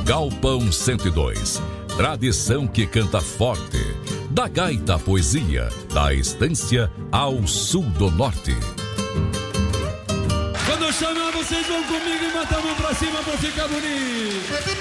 Galpão 102. Tradição que canta forte. Da gaita à poesia, da estância ao sul do norte. Quando eu chamar, vocês vão comigo e matar a mão pra cima pra ficar bonito.